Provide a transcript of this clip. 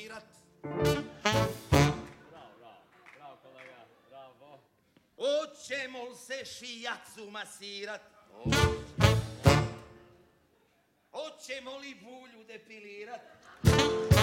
masirat. Bravo kolega, bravo. Hoćemo li se šijacu masirat? Hoćemo li bulju depilirat?